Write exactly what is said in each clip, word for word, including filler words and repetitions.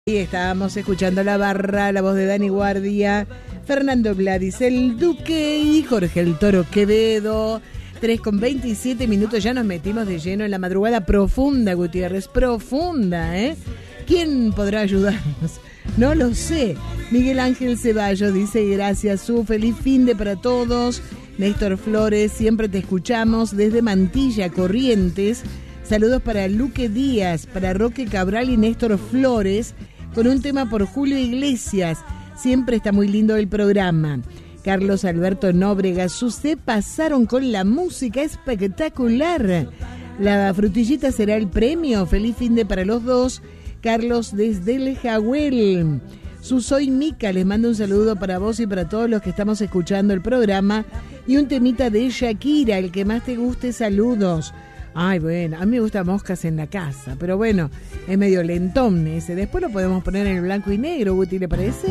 Y estábamos escuchando La Barra, la voz de Dani Guardia, Fernando Gladys, el Duque y Jorge el Toro Quevedo. tres con veintisiete minutos, ya nos metimos de lleno en la madrugada profunda, Gutiérrez, profunda, ¿eh? ¿Quién podrá ayudarnos? No lo sé. Miguel Ángel Ceballos dice, gracias, su feliz fin de para todos. Néstor Flores, siempre te escuchamos desde Mantilla, Corrientes. Saludos para Luque Díaz, para Roque Cabral y Néstor Flores, con un tema por Julio Iglesias. Siempre está muy lindo el programa. Carlos Alberto Nóbrega, se pasaron con la música espectacular. La frutillita será el premio. Feliz fin de para los dos. Carlos desde el Jahuel. Soy Mica, les mando un saludo para vos y para todos los que estamos escuchando el programa. Y un temita de Shakira, el que más te guste, saludos. Ay, bueno, a mí me gustan Moscas en la Casa, pero bueno, es medio lentón ese. Después lo podemos poner en el blanco y negro, Guti, ¿le parece?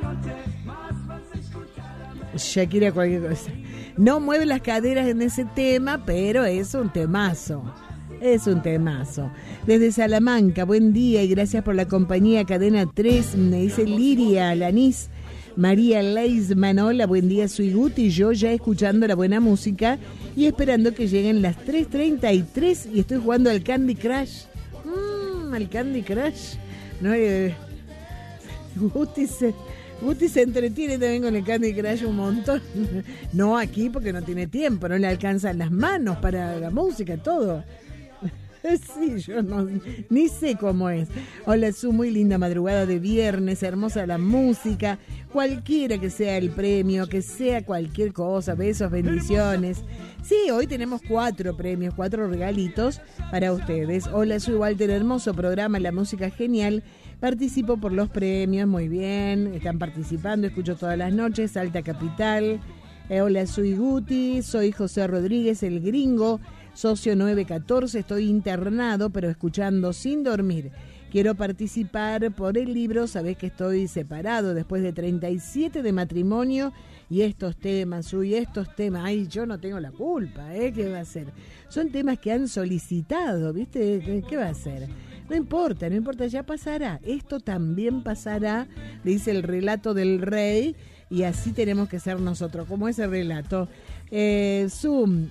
Shakira cualquier cosa. No mueve las caderas en ese tema, pero es un temazo. Es un temazo. Desde Salamanca, buen día y gracias por la compañía. Cadena tres, me dice Liria Lanís. María Leisman, hola, buen día, soy Guti, yo ya escuchando la buena música y esperando que lleguen las tres treinta y tres y estoy jugando al Candy Crush. Mmm, al Candy Crush. No, eh, Guti, se, Guti se entretiene también con el Candy Crush un montón. No aquí porque no tiene tiempo, no le alcanzan las manos para la música, todo. Sí, yo no, ni sé cómo es. Hola, su muy linda madrugada de viernes, hermosa la música, cualquiera que sea el premio, que sea cualquier cosa, besos, bendiciones. Sí, hoy tenemos cuatro premios, cuatro regalitos para ustedes. Hola, soy Walter, hermoso programa, la música genial. Participo por los premios, muy bien, están participando, escucho todas las noches, Alta Capital. Eh, hola, soy Guti, soy José Rodríguez, el gringo. Socio nueve catorce, estoy internado, pero escuchando sin dormir. Quiero participar por el libro, sabés que estoy separado después de treinta y siete de matrimonio y estos temas, uy, estos temas, ay, yo no tengo la culpa, ¿eh? ¿Qué va a hacer? Son temas que han solicitado, ¿viste? ¿Qué, qué va a hacer? No importa, no importa, ya pasará. Esto también pasará, dice el relato del rey, y así tenemos que ser nosotros, como ese relato. Eh, Zoom,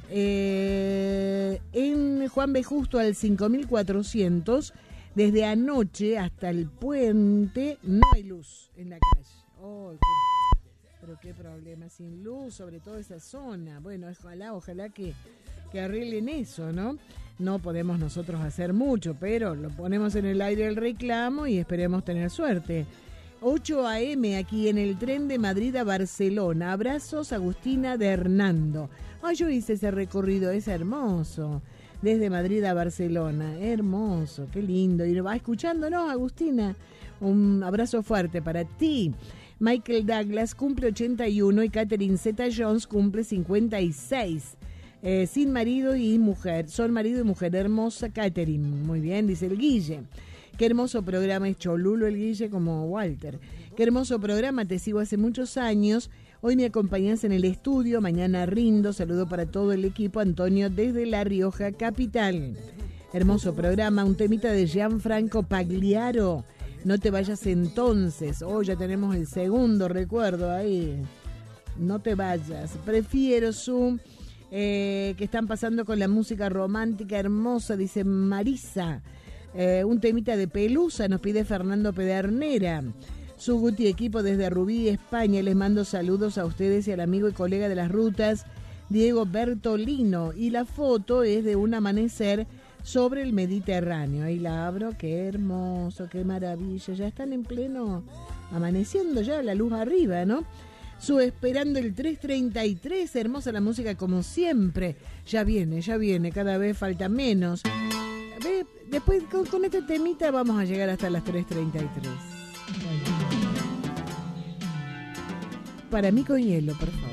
eh, en Juan B. Justo al cinco mil cuatrocientos, desde anoche hasta el puente, no hay luz en la calle. Oh, qué, pero qué problema, sin luz, sobre todo esa zona. Bueno, ojalá, ojalá que, que arreglen eso, ¿no? No podemos nosotros hacer mucho, pero lo ponemos en el aire el reclamo y esperemos tener suerte. ocho a eme aquí en el tren de Madrid a Barcelona. Abrazos, Agustina de Hernando. Ay, yo hice ese recorrido, es hermoso. Desde Madrid a Barcelona, hermoso, qué lindo. Y va escuchándonos, Agustina. Un abrazo fuerte para ti. Michael Douglas cumple ochenta y uno y Catherine Zeta-Jones cumple cincuenta y seis. Eh, sin marido y mujer, son marido y mujer. Hermosa Catherine, muy bien, dice el Guille. Qué hermoso programa, es cholulo el Guille como Walter. Qué hermoso programa, te sigo hace muchos años. Hoy me acompañás en el estudio, mañana rindo. Saludo para todo el equipo, Antonio desde La Rioja, capital. Hermoso programa, un temita de Gianfranco Pagliaro. No te vayas entonces. Hoy oh, ya tenemos el segundo recuerdo ahí. No te vayas. Prefiero su... Eh, que están pasando con la música romántica hermosa, dice Marisa. Eh, un temita de Pelusa nos pide Fernando Pedernera. Su Guti equipo desde Rubí, España. Les mando saludos a ustedes y al amigo y colega de las rutas, Diego Bertolino. Y la foto es de un amanecer sobre el Mediterráneo. Ahí la abro, qué hermoso, qué maravilla. Ya están en pleno amaneciendo ya, la luz arriba, ¿no? Su esperando el tres treinta y tres, hermosa la música como siempre. Ya viene, ya viene, cada vez falta menos. Ve, después con, con este temita vamos a llegar hasta las tres treinta y tres. Para mí con hielo, por favor.